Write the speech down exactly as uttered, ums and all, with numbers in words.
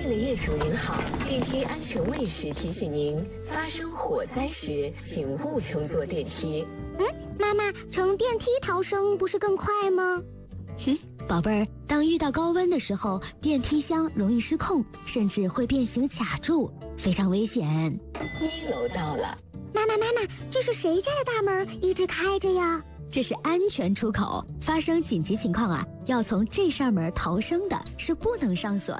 信的业主您好，电梯安全卫士提醒您，发生火灾时请勿乘坐电梯。 嗯，妈妈，乘电梯逃生不是更快吗？ 哼，宝贝儿，当遇到高温的时候，电梯箱容易失控，甚至会变形卡住，非常危险。 一楼到了。 妈妈，妈妈，这是谁家的大门一直开着呀？ 这是安全出口，发生紧急情况啊，要从这扇门逃生的，是不能上锁